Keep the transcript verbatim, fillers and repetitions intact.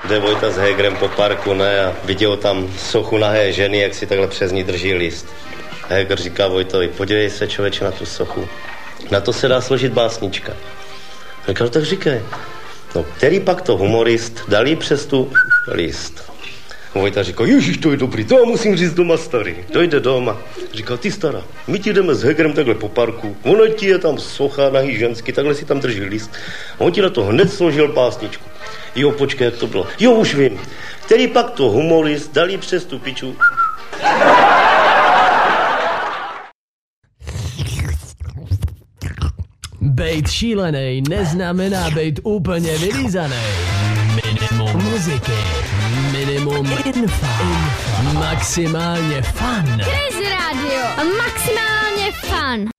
jde Vojta s Hegerem po parku, ne, a viděl tam sochu nahé ženy, jak si takhle přes ní drží list. Heger říká Vojtovi, podívej se, člověče, na tu sochu. Na to se dá složit básnička. Říkal, tak říkej. No, který pak to humorist dal jí přes tu list. Vojta říkal, ježiš, to je dobrý, to musím říct doma starý. Dojde doma. Říkal, ty stará, my ti jdeme s Hegerem takhle po parku, ono ti je tam socha nahý ženský, takhle si tam drží list. A on ti na to hned složil básničku. Jo, počkej, jak to bylo. Jo, už vím. Který pak to humorist dal jí přes tu piču. Bejt šílenej neznamená bejt úplně vylízanej. Minimum muziky, minimum infa, infa. Maximálně fun. Crazy Radio, maximálně fun.